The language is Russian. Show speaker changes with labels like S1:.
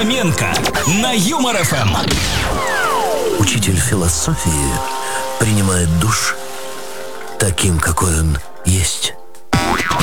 S1: Фоменко на Юмор ФМ.
S2: Учитель философии принимает душ таким, какой он есть.